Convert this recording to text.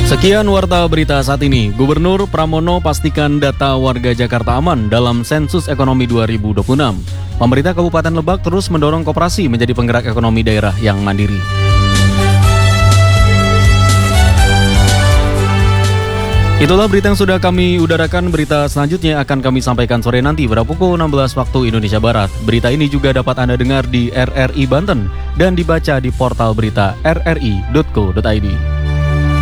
Sekian warta berita saat ini. Gubernur Pramono pastikan data warga Jakarta aman dalam sensus ekonomi 2026. Pemerintah Kabupaten Lebak terus mendorong koperasi menjadi penggerak ekonomi daerah yang mandiri. Itulah berita yang sudah kami udarakan. Berita selanjutnya akan kami sampaikan sore nanti pada pukul 16 waktu Indonesia Barat. Berita ini juga dapat Anda dengar di RRI Banten dan dibaca di portal berita rri.co.id.